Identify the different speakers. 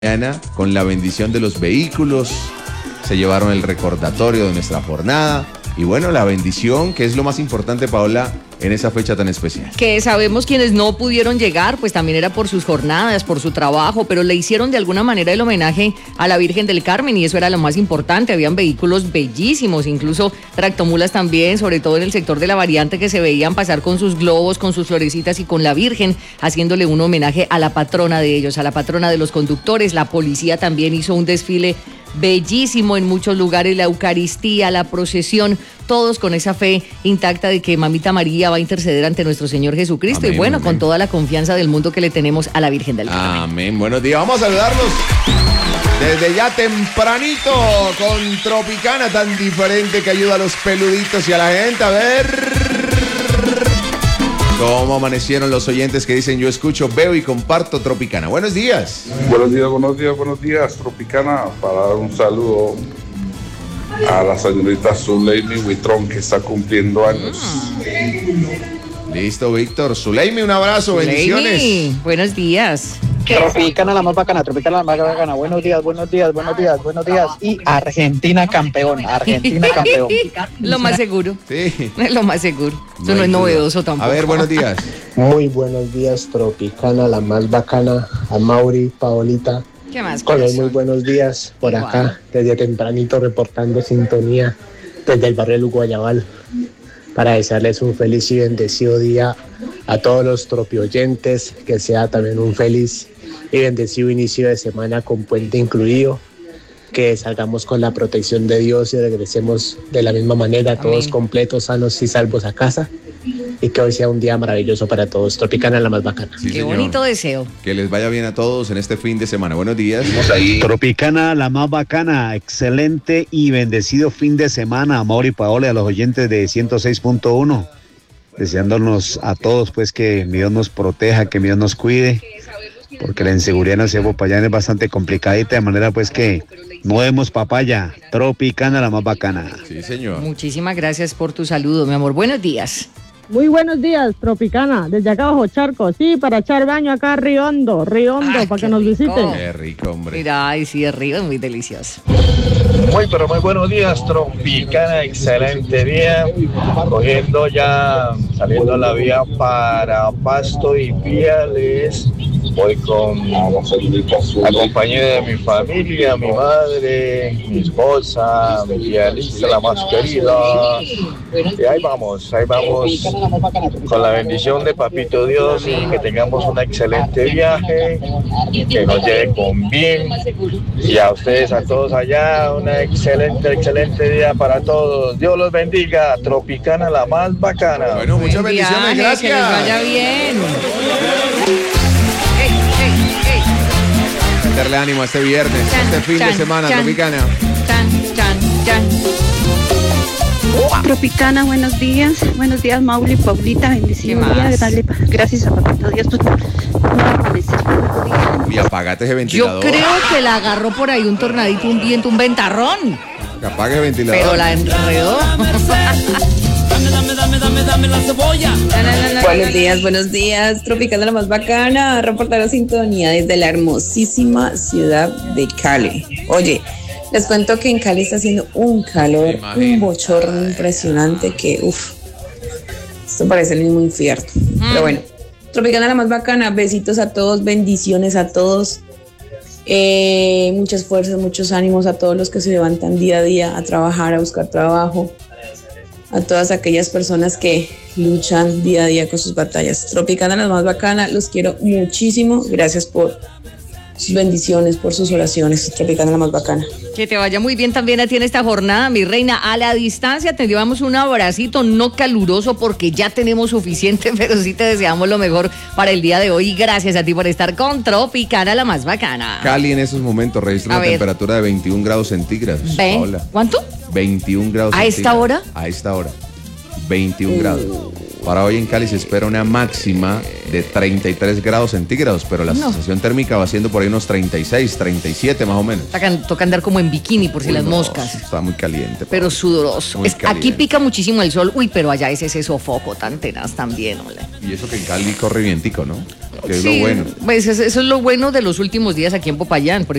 Speaker 1: Mañana, con la bendición de los vehículos, se llevaron el recordatorio de nuestra jornada. Y bueno, la bendición, que es lo más importante, Paola, en esa fecha tan especial.
Speaker 2: Que sabemos quienes no pudieron llegar, pues también era por sus jornadas, por su trabajo, pero le hicieron de alguna manera el homenaje a la Virgen del Carmen y eso era lo más importante. Habían vehículos bellísimos, incluso tractomulas también, sobre todo en el sector de la variante, que se veían pasar con sus globos, con sus florecitas y con la Virgen, haciéndole un homenaje a la patrona de ellos, a la patrona de los conductores. La policía también hizo un desfile bellísimo en muchos lugares, la Eucaristía, la procesión, todos con esa fe intacta de que Mamita María va a interceder ante nuestro Señor Jesucristo. Amén, y bueno, amén. Con toda la confianza del mundo que le tenemos a la Virgen del Carmen.
Speaker 1: Amén. Buenos días, vamos a saludarlos desde ya tempranito con Tropicana, tan diferente que ayuda a los peluditos y a la gente. A ver cómo amanecieron los oyentes que dicen: yo escucho, veo y comparto Tropicana. Buenos días.
Speaker 3: Buenos días, buenos días, buenos días, Tropicana. Para dar un saludo a la señorita Zuleimi Huitrón, que está cumpliendo años.
Speaker 1: Listo, Víctor. Zuleimi, un abrazo, bendiciones.
Speaker 2: Buenos días.
Speaker 4: Tropicana la más bacana, Tropicana la más bacana. Buenos días, buenos días, buenos días, buenos días. Y Argentina campeón, Argentina campeón.
Speaker 2: Lo más seguro.
Speaker 1: Sí.
Speaker 2: Lo más seguro. Eso no es novedoso tampoco.
Speaker 1: A ver, buenos días.
Speaker 5: Muy buenos días, Tropicana, la más bacana. A Mauri, Paolita.
Speaker 2: ¿Qué más?
Speaker 5: Con los muy buenos días por acá, desde tempranito reportando sintonía desde el barrio Lugo Guayabal, para desearles un feliz y bendecido día a todos los tropioyentes, que sea también un feliz y bendecido inicio de semana con puente incluido, que salgamos con la protección de Dios y regresemos de la misma manera, amén, todos completos, sanos y salvos a casa, y que hoy sea un día maravilloso para todos. Tropicana la más bacana.
Speaker 1: Sí,
Speaker 2: qué
Speaker 1: señor.
Speaker 2: Bonito deseo.
Speaker 1: Que les vaya bien a todos en este fin de semana. Buenos días.
Speaker 6: Tropicana la más bacana, excelente y bendecido fin de semana, amor y Paola, a los oyentes de 106.1, deseándonos a todos pues que mi Dios nos proteja, que mi Dios nos cuide, porque la inseguridad en el Cebo Payán es bastante complicadita, de manera pues que no demos papaya. Tropicana la más bacana.
Speaker 1: Sí, señor.
Speaker 2: Muchísimas gracias por tu saludo, mi amor. Buenos días.
Speaker 7: Muy buenos días, Tropicana, desde acá bajo Charco, sí, para echar baño acá Río Hondo, para que nos visiten.
Speaker 1: Qué rico, hombre.
Speaker 2: Mira, ay, sí, el río es muy delicioso.
Speaker 8: Muy, pero muy buenos días, Tropicana, excelente día, cogiendo ya, saliendo a la vía para Pasto y Viales. Voy acompañado de mi familia, mi madre, mi esposa, mi vialista, la más querida. Y ahí vamos con la bendición de Papito Dios y que tengamos un excelente viaje, que nos lleve con bien. Y a ustedes, a todos allá, un excelente día para todos. Dios los bendiga. Tropicana la más bacana.
Speaker 1: Bueno, muchas bendiciones, gracias.
Speaker 2: Que les vaya bien.
Speaker 1: Darle ánimo a este viernes, este fin de semana, Tropicana.
Speaker 9: Tropicana, buenos días, Mauli, Paulita, bendición día, gracias a Papito Dios por amanecer.
Speaker 1: Y apagate ese ventilador.
Speaker 2: Yo creo que la agarró por ahí un tornadito, un viento, un ventarrón.
Speaker 1: Que apague el ventilador.
Speaker 2: Pero la enredó.
Speaker 10: Dame la cebolla. Buenos días, Tropicana la más bacana, reportar la sintonía desde la hermosísima ciudad de Cali. Oye, les cuento que en Cali está haciendo un calor, un bochorno impresionante que, esto parece el mismo infierno. Pero bueno, Tropicana la más bacana, besitos a todos, bendiciones a todos. Muchas fuerzas, muchos ánimos a todos los que se levantan día a día a trabajar, a buscar trabajo, a todas aquellas personas que luchan día a día con sus batallas. Tropicana la más bacana, los quiero muchísimo, gracias por sus bendiciones, por sus oraciones. Tropicana la más bacana.
Speaker 2: Que te vaya muy bien también a ti en esta jornada, mi reina. A la distancia te llevamos un abracito, no caluroso porque ya tenemos suficiente, pero sí te deseamos lo mejor para el día de hoy. Gracias a ti por estar con Tropicana la más bacana.
Speaker 1: Cali en esos momentos registra una temperatura de 21 grados centígrados. Paola.
Speaker 2: ¿Cuánto?
Speaker 1: 21 grados
Speaker 2: centígrados. ¿A esta hora?
Speaker 1: A esta hora. 21 grados. Para hoy en Cali se espera una máxima de 33 grados centígrados, pero la sensación térmica va siendo por ahí unos 36, 37 más o menos.
Speaker 2: Toca andar como en bikini por si las moscas.
Speaker 1: Está muy caliente.
Speaker 2: Pero sudoroso. Aquí pica muchísimo el sol. Pero allá es ese sofoco tan tenaz también, hola.
Speaker 1: Y eso que en Cali corre vientico, ¿no? que es
Speaker 2: Sí,
Speaker 1: lo bueno.
Speaker 2: Pues eso es lo bueno de los últimos días aquí en Popayán. Por